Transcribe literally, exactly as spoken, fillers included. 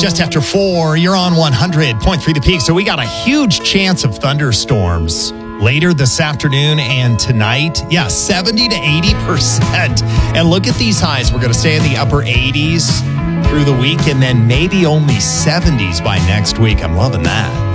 Just after four, you're on one hundred point three The Peak. So we got a huge chance of thunderstorms later this afternoon and tonight. Yeah, seventy to eighty percent. And look at these highs. We're going to stay in the upper eighties through the week and then maybe only seventies by next week. I'm loving that.